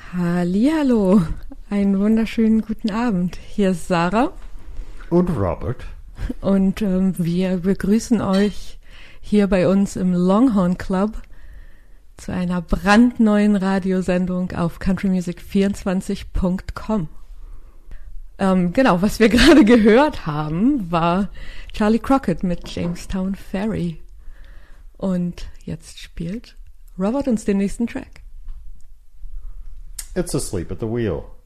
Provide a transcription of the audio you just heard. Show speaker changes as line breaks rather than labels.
Hallihallo, einen wunderschönen guten Abend. Hier ist Sarah.
Und Robert.
Und wir begrüßen euch hier bei uns im Longhorn Club zu einer brandneuen Radiosendung auf countrymusic24.com. Genau, was wir gerade gehört haben, war Charlie Crockett mit Jamestown Ferry. Und jetzt spielt Robert uns den nächsten Track.
It's Asleep at the Wheel.